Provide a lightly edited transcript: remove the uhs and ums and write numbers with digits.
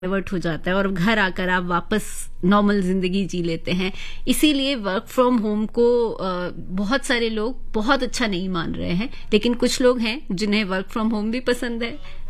Divert हो जाता है और घर आकर आप वापस नॉर्मल जिंदगी जी लेते हैं। इसीलिए वर्क फ्रॉम होम को बहुत सारे लोग बहुत अच्छा नहीं मान रहे हैं, लेकिन कुछ लोग हैं जिन्हें वर्क फ्रॉम होम भी पसंद है।